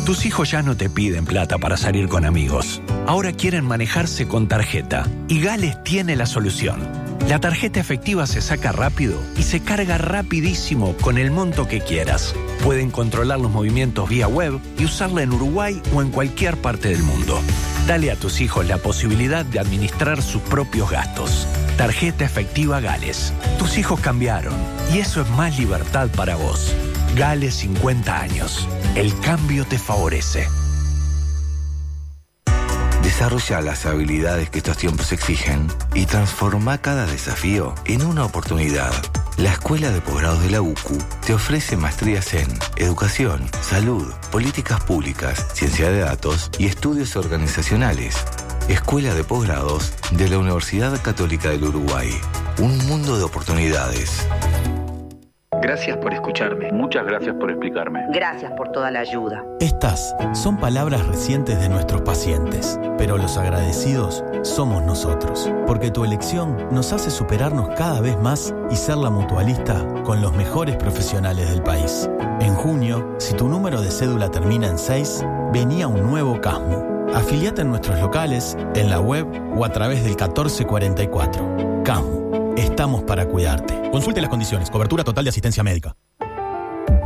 Tus hijos ya no te piden plata para salir con amigos. Ahora quieren manejarse con tarjeta. Y Gales tiene la solución. La tarjeta efectiva se saca rápido y se carga rapidísimo con el monto que quieras. Pueden controlar los movimientos vía web y usarla en Uruguay o en cualquier parte del mundo. Dale a tus hijos la posibilidad de administrar sus propios gastos. Tarjeta efectiva Gales. Tus hijos cambiaron y eso es más libertad para vos. Gales 50 años. El cambio te favorece. Desarrolla las habilidades que estos tiempos exigen y transforma cada desafío en una oportunidad. La Escuela de Posgrados de la UCU te ofrece maestrías en Educación, Salud, Políticas Públicas, Ciencia de Datos y Estudios Organizacionales. Escuela de Posgrados de la Universidad Católica del Uruguay. Un mundo de oportunidades. Gracias por escucharme. Muchas gracias por explicarme. Gracias por toda la ayuda. Estas son palabras recientes de nuestros pacientes, pero los agradecidos somos nosotros, porque tu elección nos hace superarnos cada vez más y ser la mutualista con los mejores profesionales del país. En junio, si tu número de cédula termina en 6, venía un nuevo CASMU. Afiliate en nuestros locales, en la web o a través del 1444. CASMU. Estamos para cuidarte. Consulte las condiciones. Cobertura total de asistencia médica.